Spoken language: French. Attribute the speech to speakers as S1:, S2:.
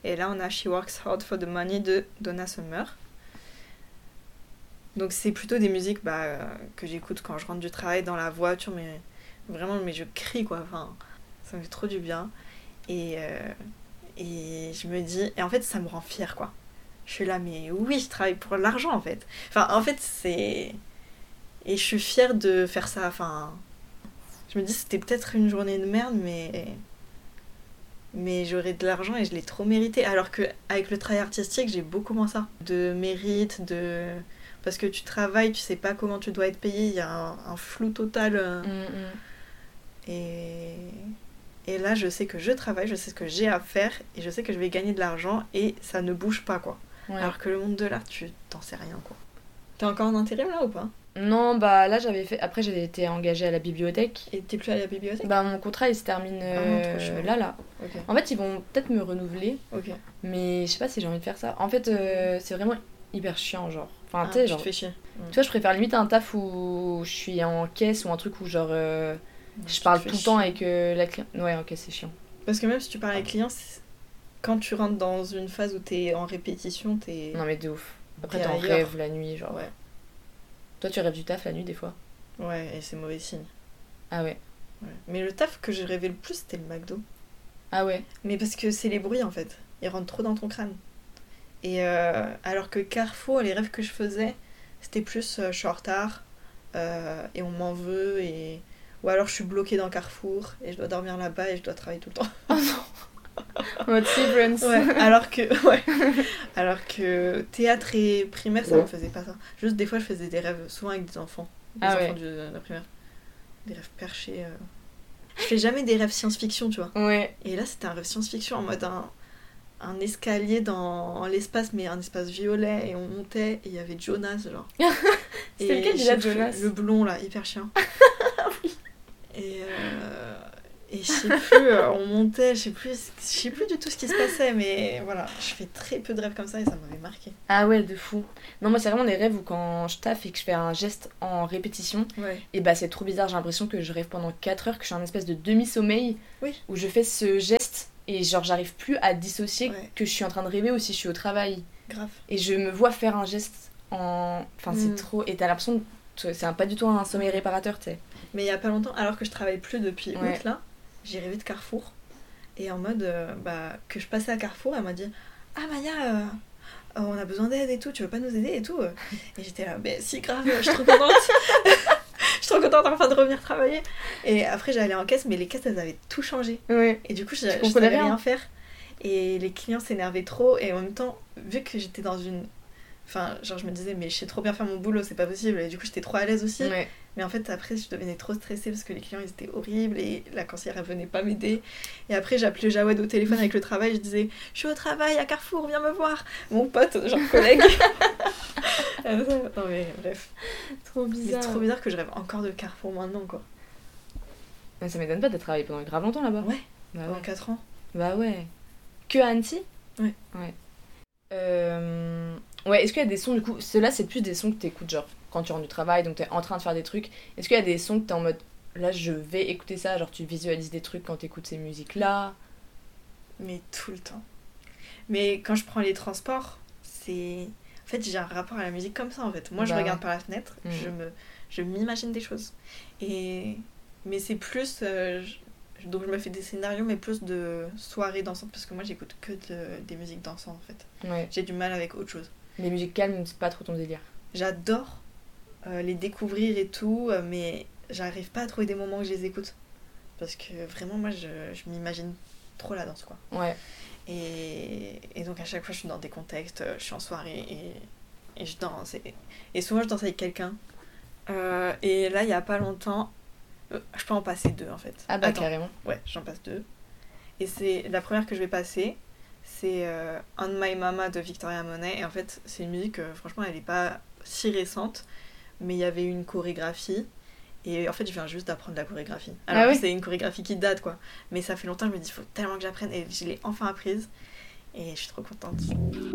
S1: Et là, on a She Works Hard for the Money de Donna Summer. Donc c'est plutôt des musiques que j'écoute quand je rentre du travail dans la voiture, mais vraiment, mais je crie quoi, enfin, ça me fait trop du bien. Et je me dis, et en fait ça me rend fière quoi. Je suis là, mais oui, je travaille pour l'argent en fait. Enfin, en fait, c'est... Et je suis fière de faire ça, enfin... Je me dis, c'était peut-être une journée de merde, mais j'aurais de l'argent et je l'ai trop mérité. Alors qu'avec le travail artistique, j'ai beaucoup moins ça. De mérite, de... Parce que tu travailles, tu sais pas comment tu dois être payé, il y a un flou total. Et là, je sais que je travaille, je sais ce que j'ai à faire, et je sais que je vais gagner de l'argent, et ça ne bouge pas, quoi. Ouais. Alors que le monde de l'art, tu t'en sais rien, quoi. T'es encore en intérim, là, ou pas ?
S2: Non, bah là, j'avais fait... Après, j'avais été engagée à la bibliothèque.
S1: Et t'es plus à la bibliothèque ?
S2: Bah, mon contrat, il se termine là.
S1: Okay.
S2: En fait, ils vont peut-être me renouveler, mais je sais pas si j'ai envie de faire ça. En fait, c'est vraiment hyper chiant, genre. Enfin, tu sais, genre...
S1: te fais chier.
S2: Tu vois, je préfère limite un taf où je suis en caisse, ou un truc où, genre... je parle tout le temps avec la cliente. Ouais, ok, c'est chiant.
S1: Parce que même si tu parles avec les clients, quand tu rentres dans une phase où t'es en répétition, t'es...
S2: Non mais de ouf. Après t'en rêves la nuit, genre.
S1: Ouais.
S2: Toi tu rêves du taf la nuit des fois ?
S1: Ouais, et c'est mauvais signe.
S2: Ah ouais.
S1: Mais le taf que je rêvais le plus, c'était le McDo.
S2: Ah ouais.
S1: Mais parce que c'est les bruits en fait. Ils rentrent trop dans ton crâne. Et alors que Carrefour, les rêves que je faisais, c'était plus je suis en retard et on m'en veut et... Ou alors je suis bloquée dans Carrefour et je dois dormir là-bas et je dois travailler tout le temps.
S2: Oh non. Mode Severance.
S1: Ouais, alors que théâtre et primaire, ça me faisait pas ça. Juste des fois, je faisais des rêves, souvent avec des enfants. Des enfants de la primaire. Des rêves perchés. Je fais jamais des rêves science-fiction, tu vois.
S2: Ouais.
S1: Et là, c'était un rêve science-fiction en mode un escalier dans l'espace, mais un espace violet, et on montait, et il y avait Jonas, genre.
S2: C'était lequel déjà, Jonas ?
S1: Le blond, là, hyper chiant. Oui. Et je sais plus, on montait, je sais plus du tout ce qui se passait, mais voilà, je fais très peu de rêves comme ça, et ça m'avait marqué.
S2: Ah ouais, de fou. Non, moi, c'est vraiment des rêves où quand je taffe et que je fais un geste en répétition, et bah c'est trop bizarre, j'ai l'impression que je rêve pendant 4 heures, que je suis en espèce de demi-sommeil, où je fais ce geste, et genre j'arrive plus à dissocier que je suis en train de rêver ou si je suis au travail.
S1: Grave.
S2: Et je me vois faire un geste Enfin, c'est trop... Et t'as l'impression que c'est pas du tout un sommeil réparateur, tu sais.
S1: Mais il y a pas longtemps, alors que je travaille plus depuis août, là, j'ai rêvé de Carrefour. Et en mode, que je passais à Carrefour, elle m'a dit « Ah Maya, on a besoin d'aide et tout, tu veux pas nous aider et tout ?» Et j'étais là « Mais si, grave, je suis trop contente. Je suis trop contente enfin de revenir travailler. » Et après, j'allais en caisse, mais les caisses, elles avaient tout changé. Et du coup, je savais rien faire. Et les clients s'énervaient trop. Et en même temps, vu que j'étais dans une... Enfin, genre, je me disais, mais je sais trop bien faire mon boulot, c'est pas possible. Et du coup, j'étais trop à l'aise aussi. Mais en fait, après, je devenais trop stressée parce que les clients, ils étaient horribles et la conseillère, elle venait pas m'aider. Et après, j'appelais Jawed au téléphone avec le travail. Je disais, je suis au travail à Carrefour, viens me voir. Mon pote, genre collègue. Non, mais bref.
S2: Trop bizarre.
S1: C'est trop bizarre que je rêve encore de Carrefour maintenant, quoi.
S2: Mais ça m'étonne pas d'être travaillé pendant grave longtemps là-bas.
S1: Ouais, pendant 4 ans.
S2: Bah ouais. Que à Annecy ?
S1: Ouais.
S2: Ouais, est-ce qu'il y a des sons, du coup, ceux-là, c'est plus des sons que t'écoutes, genre, quand tu rentres du travail, donc t'es en train de faire des trucs. Est-ce qu'il y a des sons que t'es en mode, là, je vais écouter ça, genre, tu visualises des trucs quand t'écoutes ces musiques-là ?
S1: Mais tout le temps. Mais quand je prends les transports, c'est... En fait, j'ai un rapport à la musique comme ça, en fait. Moi, je regarde par la fenêtre, je m'imagine des choses. Mais c'est plus... Donc, je me fais des scénarios, mais plus de soirées dansantes, parce que moi, j'écoute que des musiques dansantes, en fait.
S2: Ouais.
S1: J'ai du mal avec autre chose.
S2: Les musiques calmes, c'est pas trop ton délire.
S1: J'adore les découvrir et tout, mais j'arrive pas à trouver des moments où je les écoute. Parce que vraiment, moi, je m'imagine trop la danse, quoi.
S2: Ouais.
S1: Et donc, à chaque fois, je suis dans des contextes, je suis en soirée et je danse. Et souvent, je danse avec quelqu'un. Et là, il y a pas longtemps, je peux en passer 2, en fait.
S2: Ah bah, attends. Carrément.
S1: Ouais, j'en passe 2. Et c'est la première que je vais passer, c'est On My Mama de Victoria Monet. Et en fait, c'est une musique, franchement, elle est pas si récente, mais il y avait une chorégraphie. Et en fait, je viens juste d'apprendre la chorégraphie. Alors que c'est une chorégraphie qui date, quoi. Mais ça fait longtemps, je me dis, il faut tellement que j'apprenne. Et je l'ai enfin apprise. Et je suis trop contente.